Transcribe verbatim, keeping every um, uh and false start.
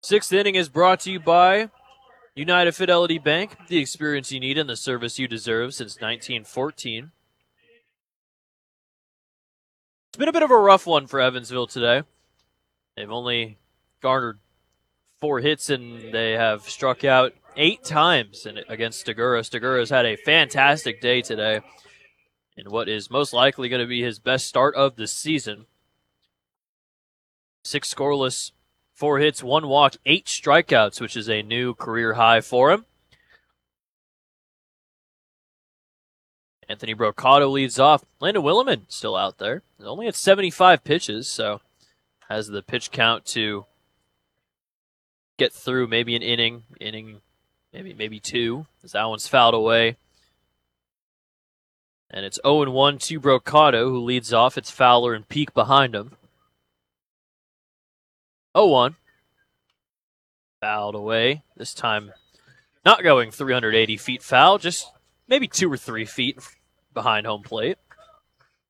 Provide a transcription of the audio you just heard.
Sixth inning is brought to you by United Fidelity Bank, the experience you need and the service you deserve since nineteen fourteen. It's been a bit of a rough one for Evansville today. They've only garnered four hits and they have struck out eight times in, against Stigura. Stigura's had a fantastic day today in what is most likely going to be his best start of the season. Six scoreless, four hits, one walk, eight strikeouts, which is a new career high for him. Anthony Brocato leads off. Landon Williman still out there. He's only at seventy-five pitches, so has the pitch count to get through maybe an inning, inning, maybe maybe two, as that one's fouled away. And it's oh and one to Brocato, who leads off. It's Fowler and Peak behind him. oh one. Fouled away. This time not going three hundred eighty feet foul, just maybe two or three feet behind home plate.